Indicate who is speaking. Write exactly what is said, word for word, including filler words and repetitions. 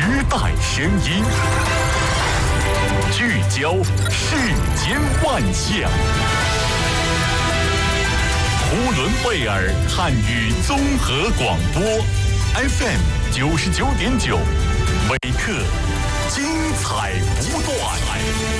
Speaker 1: 时代声音，聚焦世间万象。呼伦贝尔汉语综合广播 F M 九十九点九，每刻精彩不断。